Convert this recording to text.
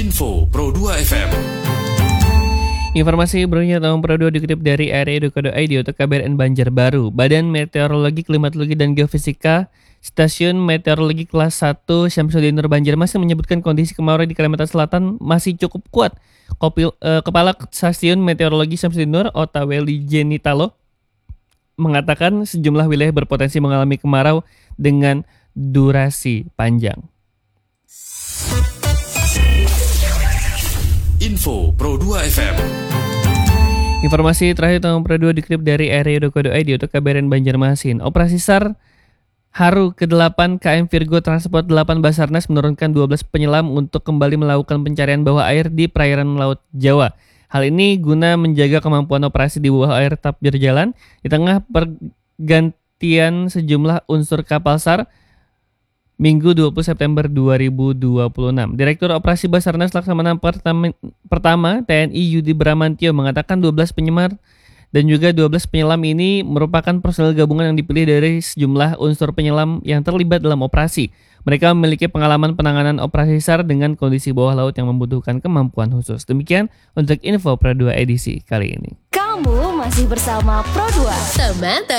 Info Pro 2 FM. Informasi berikutnya tahun Pro 2 dikutip dari ri.co.id untuk KBRN Banjarbaru. Badan Meteorologi, Klimatologi, dan Geofisika Stasiun Meteorologi Kelas 1 Syamsuddin Nur Banjarmasin menyebutkan kondisi kemarau di Kalimantan Selatan masih cukup kuat. Kepala Stasiun Meteorologi Syamsuddin Nur, Otaweli Jenitalo, mengatakan sejumlah wilayah berpotensi mengalami kemarau dengan durasi panjang. Info Pro 2 FM. Informasi terakhir tahun Pro 2 dikutip dari ri.co.id untuk KBRN Banjarmasin. Operasi SAR Haru ke-8 KM Virgo Transport 8 Basarnas menurunkan 12 penyelam untuk kembali melakukan pencarian bawah air di perairan Laut Jawa. Hal ini guna menjaga kemampuan operasi di bawah air tetap berjalan di tengah pergantian sejumlah unsur kapal SAR Minggu 20 September 2026. Direktur Operasi Basarnas Laksamana Pertama TNI Yudi Bramantio mengatakan 12 penyemar dan juga 12 penyelam ini merupakan personel gabungan yang dipilih dari sejumlah unsur penyelam yang terlibat dalam operasi. Mereka memiliki pengalaman penanganan operasi SAR dengan kondisi bawah laut yang membutuhkan kemampuan khusus. Demikian untuk Info Pro 2 edisi kali ini. Kamu masih bersama Pro 2, teman